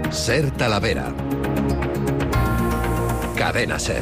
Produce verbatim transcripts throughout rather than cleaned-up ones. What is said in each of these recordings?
Ser Talavera. Cadena Ser.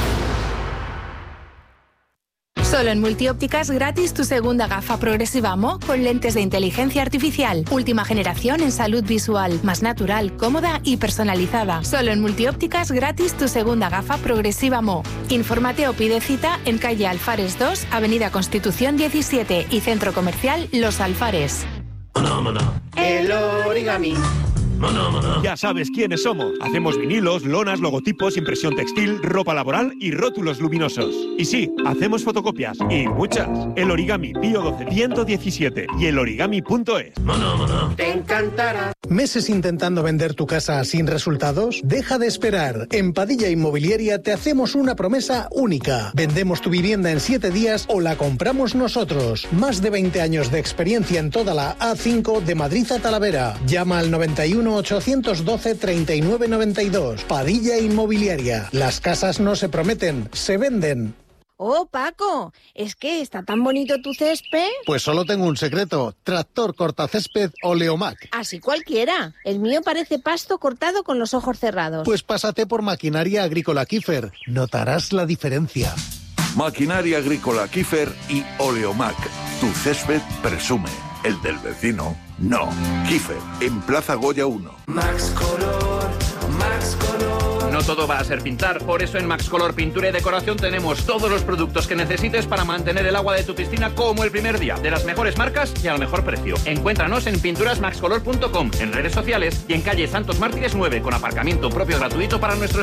Solo en Multiópticas gratis tu segunda gafa progresiva Mo con lentes de inteligencia artificial. Última generación en salud visual, más natural, cómoda y personalizada. Solo en Multiópticas gratis tu segunda gafa progresiva Mo. Infórmate o pide cita en calle Alfares dos, Avenida Constitución diecisiete y Centro Comercial Los Alfares. El origami. Ya sabes quiénes somos. Hacemos vinilos, lonas, logotipos, impresión textil, ropa laboral y rótulos luminosos. Y sí, hacemos fotocopias. Y muchas. El Origami, Pío doce, ciento diecisiete y el origami punto es. Te encantará. ¿Meses intentando vender tu casa sin resultados? Deja de esperar. En Padilla Inmobiliaria te hacemos una promesa única. Vendemos tu vivienda en siete días o la compramos nosotros. Más de veinte años de experiencia en toda la A cinco de Madrid a Talavera. Llama al noventa y uno, ochocientos doce, treinta y nueve noventa y dos. Padilla Inmobiliaria. Las casas no se prometen, se venden. Oh, Paco, es que está tan bonito tu césped. Pues solo tengo un secreto. Tractor cortacésped Oleomac. Así cualquiera. El mío parece pasto cortado con los ojos cerrados. Pues pásate por Maquinaria Agrícola Kiefer. Notarás la diferencia. Maquinaria Agrícola Kiefer y Oleomac. Tu césped presume. El del vecino, no. Kiefer, en Plaza Goya uno. Max Color, Max Color. No todo va a ser pintar, por eso en Max Color Pintura y Decoración tenemos todos los productos que necesites para mantener el agua de tu piscina como el primer día, de las mejores marcas y al mejor precio. Encuéntranos en pinturas max color punto com, en redes sociales y en calle Santos Mártires nueve, con aparcamiento propio gratuito para nuestros